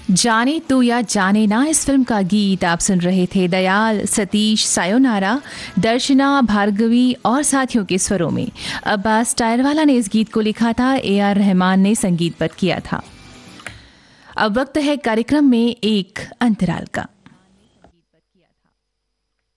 जाने तू या जाने ना इस फिल्म का गीत आप सुन रहे थे दयाल, सतीश, सायोनारा, दर्शना, भार्गवी और साथियों के स्वरों में। अब्बास टायरवाला ने इस गीत को लिखा था, AR रहमान ने संगीतबद्ध किया था। अब वक्त है कार्यक्रम में एक अंतराल का।